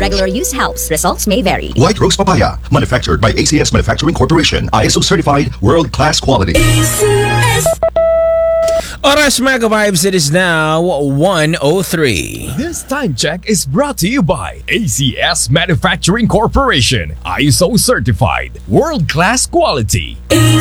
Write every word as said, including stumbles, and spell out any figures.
regular use helps. Results may vary. White Rose Papaya, manufactured by A C S Manufacturing Corporation. I S O certified, world-class quality. Oras mga ka-vibes, it is now one oh three. This time check is brought to you by A C S Manufacturing Corporation. I S O certified, world-class quality.